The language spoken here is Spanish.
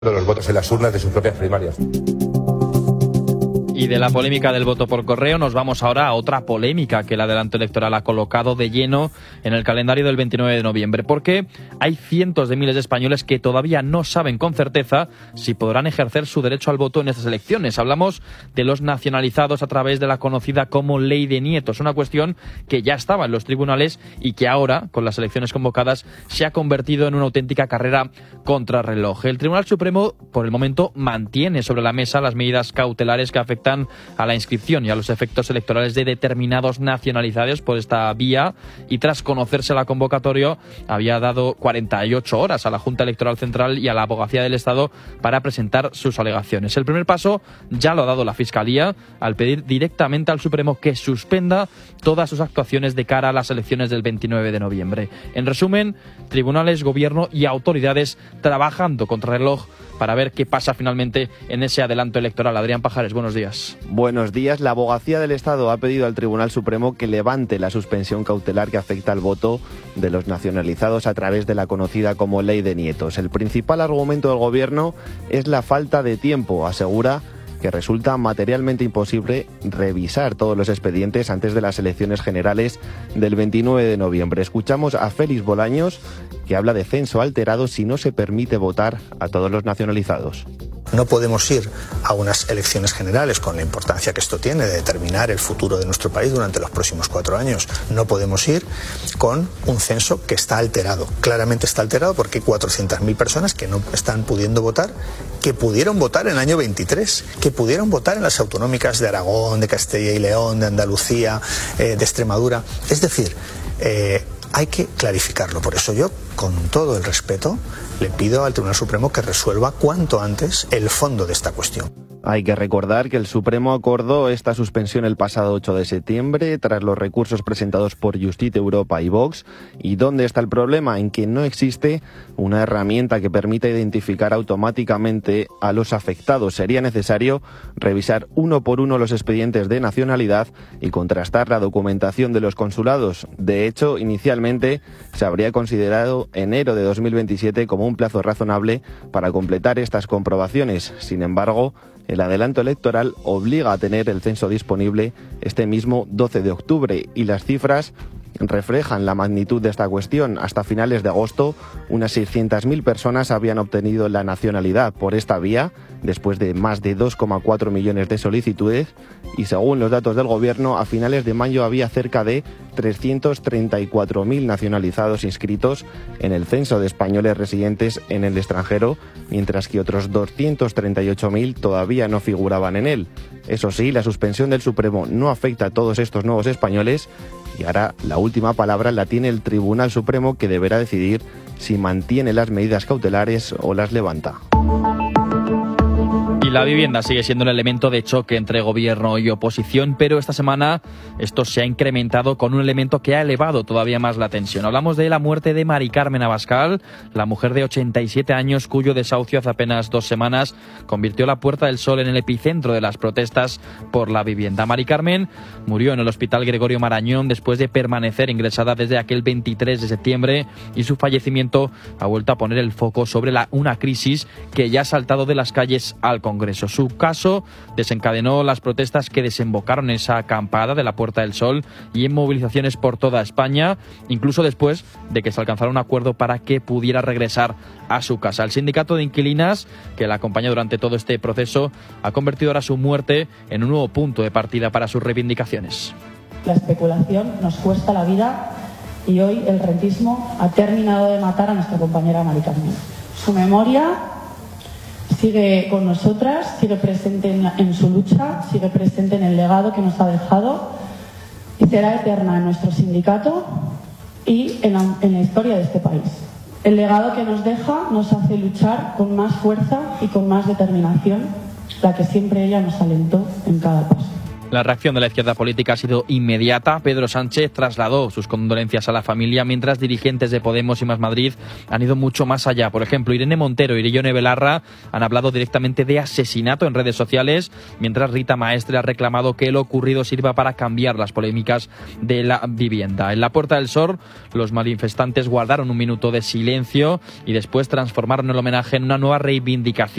los votos en las urnas de sus propias primarias. Y de la polémica del voto por correo nos vamos ahora a otra polémica que el adelanto electoral ha colocado de lleno en el calendario del 29 de noviembre, porque hay cientos de miles de españoles que todavía no saben con certeza si podrán ejercer su derecho al voto en estas elecciones. Hablamos de los nacionalizados a través de la conocida como Ley de Nietos, una cuestión que ya estaba en los tribunales y que ahora, con las elecciones convocadas, se ha convertido en una auténtica carrera contrarreloj. El Tribunal Supremo, por el momento, mantiene sobre la mesa las medidas cautelares que afectan a la inscripción y a los efectos electorales de determinados nacionalizados por esta vía, y tras conocerse la convocatoria había dado 48 horas a la Junta Electoral Central y a la Abogacía del Estado para presentar sus alegaciones. El primer paso ya lo ha dado la Fiscalía al pedir directamente al Supremo que suspenda todas sus actuaciones de cara a las elecciones del 29 de noviembre. En resumen, tribunales, gobierno y autoridades trabajando contra reloj para ver qué pasa finalmente en ese adelanto electoral. Adrián Pajares, buenos días. Buenos días. La Abogacía del Estado ha pedido al Tribunal Supremo que levante la suspensión cautelar que afecta al voto de los nacionalizados a través de la conocida como Ley de Nietos. El principal argumento del Gobierno es la falta de tiempo. Asegura que resulta materialmente imposible revisar todos los expedientes antes de las elecciones generales del 29 de noviembre. Escuchamos a Félix Bolaños, que habla de censo alterado si no se permite votar a todos los nacionalizados. No podemos ir a unas elecciones generales con la importancia que esto tiene de determinar el futuro de nuestro país durante los próximos 4 años. No podemos ir con un censo que está alterado. Claramente está alterado porque hay 400.000 personas que no están pudiendo votar, que pudieron votar en el año 23, que pudieron votar en las autonómicas de Aragón, de Castilla y León, de Andalucía, de Extremadura. Es decir, hay que clarificarlo. Por eso yo, con todo el respeto, le pido al Tribunal Supremo que resuelva cuanto antes el fondo de esta cuestión. Hay que recordar que el Supremo acordó esta suspensión el pasado 8 de septiembre tras los recursos presentados por Justit Europa y Vox. ¿Y dónde está el problema? En que no existe una herramienta que permita identificar automáticamente a los afectados. Sería necesario revisar uno por uno los expedientes de nacionalidad y contrastar la documentación de los consulados. De hecho, inicialmente se habría considerado enero de 2027 como un plazo razonable para completar estas comprobaciones. Sin embargo, el adelanto electoral obliga a tener el censo disponible este mismo 12 de octubre y las cifras reflejan la magnitud de esta cuestión. Hasta finales de agosto, unas 600.000 personas habían obtenido la nacionalidad por esta vía, después de más de 2,4 millones de solicitudes, y según los datos del Gobierno, a finales de mayo había cerca de 334.000 nacionalizados inscritos en el censo de españoles residentes en el extranjero, mientras que otros 238.000 todavía no figuraban en él. Eso sí, la suspensión del Supremo no afecta a todos estos nuevos españoles, y ahora la última palabra la tiene el Tribunal Supremo, que deberá decidir si mantiene las medidas cautelares o las levanta. Y la vivienda sigue siendo un elemento de choque entre gobierno y oposición, pero esta semana esto se ha incrementado con un elemento que ha elevado todavía más la tensión. Hablamos de la muerte de Mari Carmen Abascal, la mujer de 87 años cuyo desahucio hace apenas 2 semanas convirtió la Puerta del Sol en el epicentro de las protestas por la vivienda. Mari Carmen murió en el Hospital Gregorio Marañón después de permanecer ingresada desde aquel 23 de septiembre y su fallecimiento ha vuelto a poner el foco sobre una crisis que ya ha saltado de las calles al Congreso. Su caso desencadenó las protestas que desembocaron en esa acampada de la Puerta del Sol y en movilizaciones por toda España, incluso después de que se alcanzara un acuerdo para que pudiera regresar a su casa. El sindicato de inquilinas, que la acompaña durante todo este proceso, ha convertido ahora su muerte en un nuevo punto de partida para sus reivindicaciones. La especulación nos cuesta la vida y hoy el rentismo ha terminado de matar a nuestra compañera Mari Carmen. Su memoria sigue con nosotras, sigue presente en su lucha, sigue presente en el legado que nos ha dejado y será eterna en nuestro sindicato y en la historia de este país. El legado que nos deja nos hace luchar con más fuerza y con más determinación, la que siempre ella nos alentó en cada paso. La reacción de la izquierda política ha sido inmediata. Pedro Sánchez trasladó sus condolencias a la familia, mientras dirigentes de Podemos y Más Madrid han ido mucho más allá. Por ejemplo, Irene Montero y Irene Belarra han hablado directamente de asesinato en redes sociales, mientras Rita Maestre ha reclamado que lo ocurrido sirva para cambiar las polémicas de la vivienda. En la Puerta del Sol, los manifestantes guardaron un minuto de silencio y después transformaron el homenaje en una nueva reivindicación